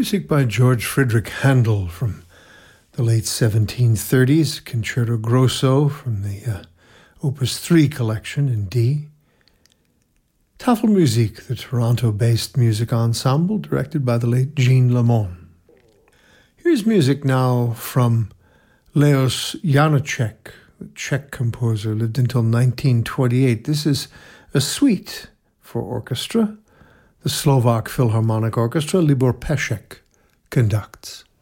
Music by George Friedrich Handel from the late 1730s, Concerto Grosso from the Opus 3 collection in D. Tafelmusik, the Toronto-based music ensemble directed by the late Jean Lamont. Here's music now from Leos Janáček, the Czech composer, lived until 1928. This is a suite for orchestra. The Slovak Philharmonic Orchestra, Libor Pešek, conducts.